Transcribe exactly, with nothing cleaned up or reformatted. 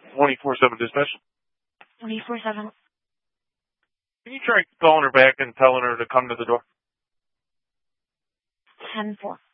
twenty-four seven dispatch. twenty-four seven. Can you try calling her back and telling her to come to the door? ten four.